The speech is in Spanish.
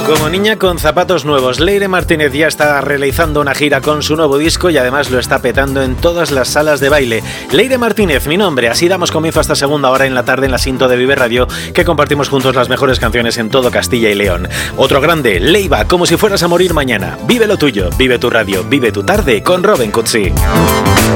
Como niña con zapatos nuevos, Leire Martínez ya está realizando una gira con su nuevo disco y además lo está petando en todas las salas de baile. Leire Martínez, mi nombre. Así damos comienzo a esta segunda hora en la tarde en la Sinto de Vive Radio, que compartimos juntos las mejores canciones en todo Castilla y León. Otro grande, Leiva, como si fueras a morir mañana. Vive lo tuyo, vive tu radio, vive tu tarde con Robin Cutsi.